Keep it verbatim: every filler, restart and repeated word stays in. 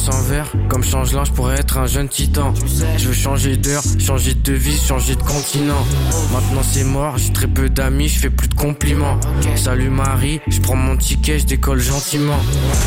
sens vert, comme change-là, je pourrais être un jeune titan. Je veux changer d'heure, changer de vie, changer de continent. Maintenant c'est mort, j'ai très peu d'amis, je fais plus de compliments. Salut Marie, je prends mon ticket, je décolle gentiment.